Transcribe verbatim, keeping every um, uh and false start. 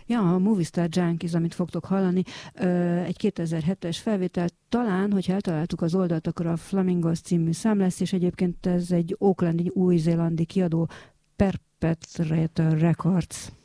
Ja, a Movie Star Junkies, amit fogtok hallani, egy kétezer-hetes felvétel, talán, hogyha eltaláltuk az oldalt, akkor a Flamingos című szám lesz, és egyébként ez egy oaklandi, új-zélandi kiadó, Perpetrator Records.